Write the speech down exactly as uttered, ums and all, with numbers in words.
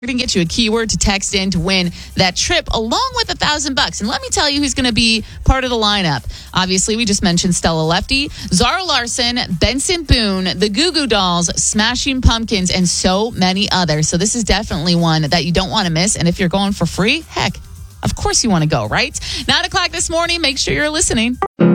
We're going to get you a keyword to text in to win that trip along with a thousand bucks. And let me tell you who's going to be part of the lineup. Obviously, we just mentioned Stella Lefty, Zara Larson, Benson Boone, the Goo Goo Dolls, Smashing Pumpkins, and so many others. So this is definitely one that you don't want to miss. And if you're going for free, heck, of course you want to go, right? Nine o'clock this morning. Make sure you're listening.